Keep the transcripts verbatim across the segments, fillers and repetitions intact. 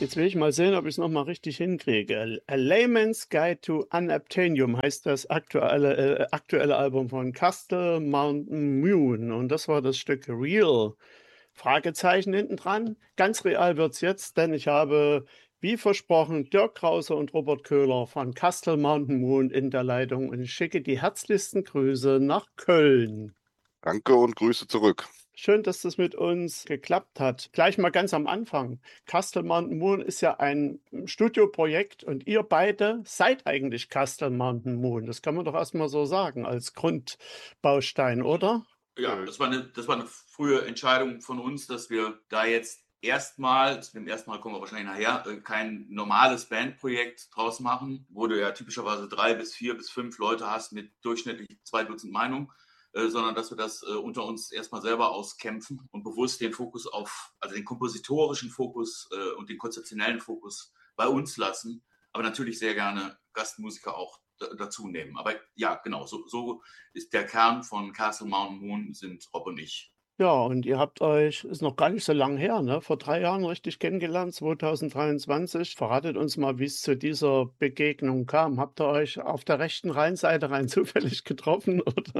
Jetzt will ich mal sehen, ob ich's noch mal richtig hinkriege. „A Layman's Guide to Unobtainium" heißt das aktuelle äh, aktuelle Album von Castle Mountain Mune und das war das Stück „Real". Fragezeichen hinten dran. Ganz real wird's jetzt, denn ich habe, wie versprochen, Dirk Krause und Robert Köhler von Castle Mountain Mune in der Leitung und ich schicke die herzlichsten Grüße nach Köln. Danke und Grüße zurück. Schön, dass das mit uns geklappt hat. Gleich mal ganz am Anfang. Castle Mountain Moon ist ja ein Studioprojekt und ihr beide seid eigentlich Castle Mountain Moon. Das kann man doch erst mal so sagen als Grundbaustein, oder? Ja, das war 'ne das war 'ne frühe Entscheidung von uns, dass wir da jetzt erstmal zu dem ersten Mal kommen wir wahrscheinlich nachher, äh, kein normales Bandprojekt draus machen, wo du ja typischerweise drei bis vier bis fünf Leute hast mit durchschnittlich zwei Dutzend Meinungen, äh, sondern dass wir das, äh, unter uns erst mal selber auskämpfen und bewusst den Fokus auf also den kompositorischen Fokus, äh, und den konzeptionellen Fokus bei uns lassen, aber natürlich sehr gerne Gastmusiker auch d dazu nehmen. Aber ja, genau, so so ist der Kern von Castle Mountain Moon sind Rob und ich. Ja, und ihr habt euch ist noch gar nicht so lang her, ne, vor drei Jahren richtig kennengelernt, zweitausenddreiundzwanzig. Verratet uns mal, wie's zu dieser Begegnung kam. Habt ihr euch auf der rechten Rheinseite rein zufällig getroffen oder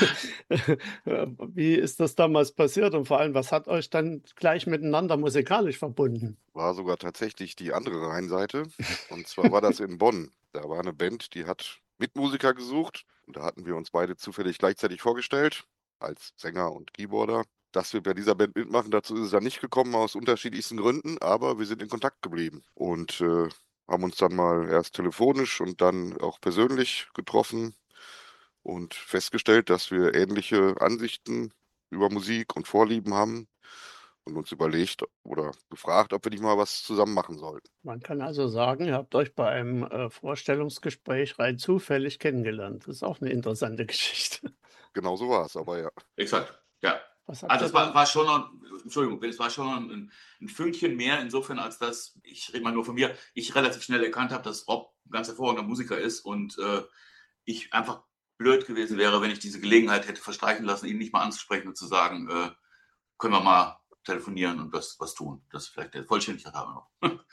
äh, wie ist das damals passiert und vor allem, was hat euch dann gleich miteinander musikalisch verbunden? War sogar tatsächlich die andere Rheinseite. Und zwar war das in Bonn. Da war 'ne Band, die hat Mitmusiker gesucht und da hatten wir uns beide zufällig gleichzeitig vorgestellt als Sänger und Keyboarder, dass wir bei dieser Band mitmachen. Dazu ist es dann nicht gekommen aus unterschiedlichsten Gründen, aber wir sind in Kontakt geblieben und, äh, haben uns dann mal erst telefonisch und dann auch persönlich getroffen und festgestellt, dass wir ähnliche Ansichten über Musik und Vorlieben haben und uns überlegt oder gefragt, ob wir nicht mal was zusammen machen sollten. Man kann also sagen, ihr habt euch bei einem, äh, Vorstellungsgespräch rein zufällig kennengelernt. Das ist auch 'ne interessante Geschichte. Genau so war's, aber ja. Exakt, ja. Was habt Also, ihr es war dann war schon noch Entschuldigung, es war schon noch 'n 'n Fünkchen mehr insofern, als dass ich rede mal nur von mir, ich relativ schnell erkannt habe, dass Rob 'n ganz hervorragender Musiker ist und, äh, ich einfach blöd gewesen wäre, wenn ich diese Gelegenheit hätte verstreichen lassen, ihn nicht mal anzusprechen und zu sagen, äh: „Können wir mal telefonieren und was was tun?“ Das ist vielleicht der Vollständigkeit halber noch.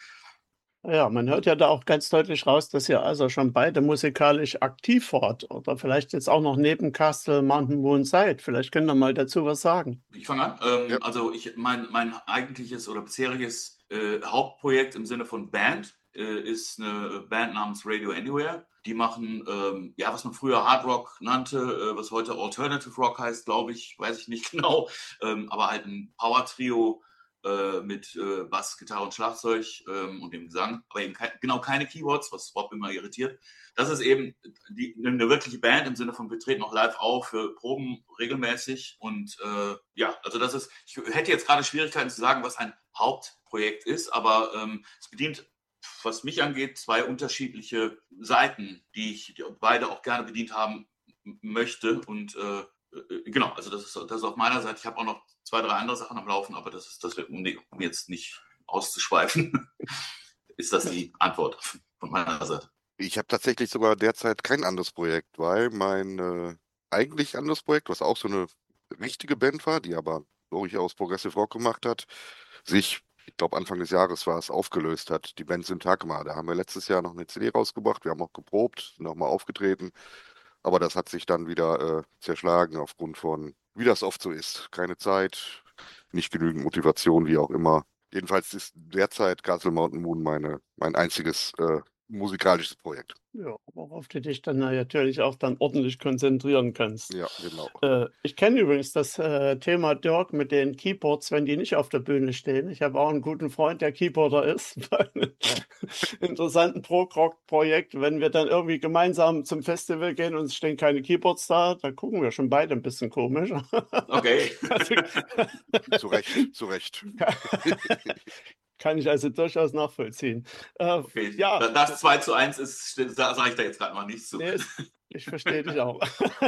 Ja, man hört ja da auch ganz deutlich raus, dass ihr also schon beide musikalisch aktiv wart oder vielleicht jetzt auch noch neben Castle Mountain Moon seid. Vielleicht könnt ihr mal dazu was sagen. Ich fange an. Ja. Ähm, also, ich mein mein eigentliches oder bisheriges, äh, Hauptprojekt im Sinne von Band, äh, ist 'ne Band namens Radio Anywhere. Die machen, ähm, ja, was man früher Hard Rock nannte, äh, was heute Alternative Rock heißt, glaube ich, weiß ich nicht genau, ähm, aber halt 'n Power-Trio, äh, mit, äh, Bass, Gitarre und Schlagzeug, ähm, und dem Gesang, aber eben kei genau keine Keyboards, was Rob immer irritiert. Das ist eben die 'ne 'ne wirkliche Band im Sinne von wir treten auch live auf, wir proben regelmäßig und, äh, ja, also das ist ich hätte jetzt grade Schwierigkeiten zu sagen, was ein Hauptprojekt ist, aber, ähm, es bedient, was mich angeht, zwei unterschiedliche Seiten, die ich die beide auch gerne bedient haben m möchte und, äh, äh, genau, also das ist das ist auf meiner Seite. Ich habe auch noch zwei, drei andere Sachen am Laufen, aber das ist das wird um ne um jetzt nicht auszuschweifen, ist das die Antwort von meiner Seite. Ich habe tatsächlich sogar derzeit kein anderes Projekt, weil mein, äh, eigentlich anderes Projekt, was auch so 'ne richtige Band war, die aber durchaus Progressive Rock gemacht hat, sich, ich glaube Anfang des Jahres war's, aufgelöst hat, die Band Syntagma. Da haben wir letztes Jahr noch 'ne CD rausgebracht. Wir haben auch geprobt, sind auch mal aufgetreten, aber das hat sich dann wieder, äh, zerschlagen aufgrund von wie das oft so ist, keine Zeit, nicht genügend Motivation, wie auch immer. Jedenfalls ist derzeit Castle Mountain Moon meine mein einziges, äh, musikalisches Projekt. Ja, worauf du dich dann natürlich auch dann ordentlich konzentrieren kannst. Ja, genau. Äh, ich kenne übrigens das, äh, Thema Dirk mit den Keyboards, wenn die nicht auf der Bühne stehen. Ich habe auch 'n guten Freund, der Keyboarder ist bei 'nem interessanten Prog-Rock-Projekt. Wenn wir dann irgendwie gemeinsam zum Festival gehen und es stehen keine Keyboards da, da gucken wir schon beide 'n bisschen komisch. Okay. Also Zu Recht, zu Recht. Kann ich also durchaus nachvollziehen. Äh, Okay, ja. da das zwei zu eins ist st da sage ich da jetzt grad mal nichts zu. Ne, ist ich verstehe dich auch.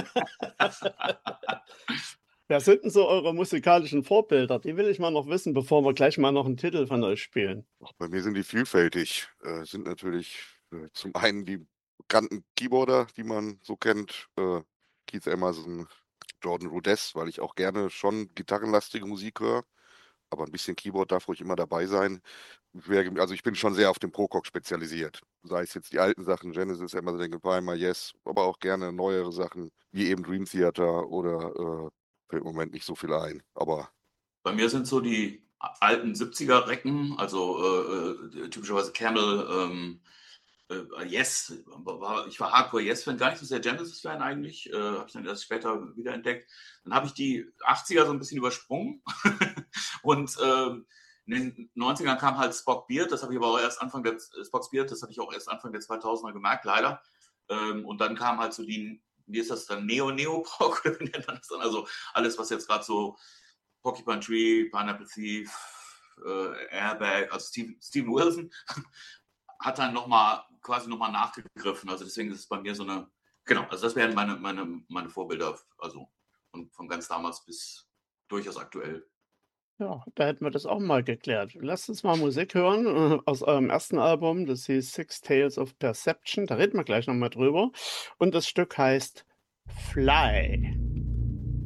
Wer sind 'n so eure musikalischen Vorbilder? Die will ich mal noch wissen, bevor wir gleich mal noch 'n Titel von euch spielen. Ach, bei mir sind die vielfältig. Äh, sind natürlich, äh, zum einen die bekannten Keyboarder, die man so kennt, äh, Keith Emerson, Jordan Rudess, weil ich auch gerne schon gitarrenlastige Musik höre aber ein bisschen Keyboard darf ruhig immer dabei sein. Ich wär- Also ich bin schon sehr auf den Prokog spezialisiert. Sei es jetzt die alten Sachen, Genesis, Emerson Lake Palmer, Yes, aber auch gerne neuere Sachen, wie eben Dream Theater oder äh, fällt im Moment nicht so viel ein. Aber Bei mir sind so die alten siebziger-Recken, also äh, äh, typischerweise Camel, ähm, äh, Yes, war, ich war Hardcore Yes-Fan, gar nicht so sehr Genesis-Fan eigentlich, äh, habe ich dann erst später wieder entdeckt. Dann habe ich die achtziger so ein bisschen übersprungen und ähm, in den neunzigern kam halt Spock Beard, das habe ich aber auch erst Anfang der Spock's Beard, das habe ich auch erst Anfang der zweitausender gemerkt, leider. Ähm, und dann kam halt so die, wie ist das dann, Neo-Neo-Prog, oder wie nennt man das dann? Also alles, was jetzt gerade so Porcupine Tree, Pineapple Thief, äh, Airbag, also Steve, Steven Wilson hat dann nochmal quasi nochmal nachgegriffen. Also deswegen ist es bei mir so eine, genau, also das wären meine, meine, meine Vorbilder, also von, von ganz damals bis durchaus aktuell. Ja, da hätten wir das auch mal geklärt. Lasst uns mal Musik hören äh, aus eurem ersten Album. Das hieß Six Tales of Perception. Da reden wir gleich nochmal drüber. Und das Stück heißt Fly.